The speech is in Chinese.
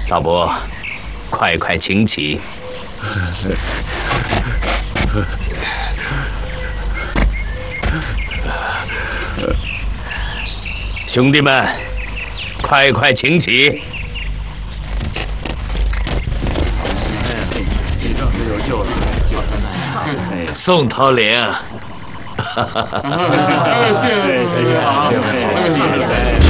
大伯，快请起。兄弟们，快请起！有救了！宋涛龄，谢谢，谢谢啊，这个厉害。